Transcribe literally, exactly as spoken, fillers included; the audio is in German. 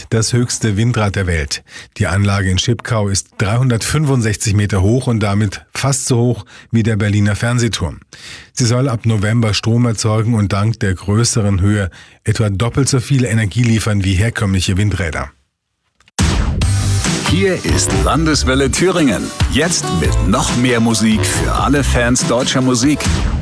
das höchste Windrad der Welt. Die Anlage in Schipkau ist dreihundertfünfundsechzig Meter hoch und damit fast so hoch wie der Berliner Fernsehturm. Sie soll ab November Strom erzeugen und dank der größeren Höhe etwa doppelt so viel Energie liefern wie herkömmliche Windräder. Hier ist Landeswelle Thüringen. Jetzt mit noch mehr Musik für alle Fans deutscher Musik.